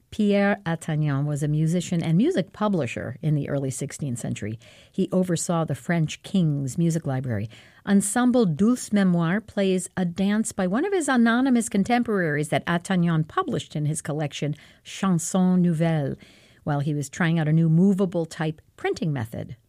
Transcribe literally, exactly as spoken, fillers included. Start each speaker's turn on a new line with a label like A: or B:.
A: Pierre Attagnan was a musician and music publisher in the early sixteenth century. He oversaw the French king's music library. Ensemble Douce Mémoire plays a dance by one of his anonymous contemporaries that Attagnan published in his collection, Chansons Nouvelles, while he was trying out a new movable type printing method.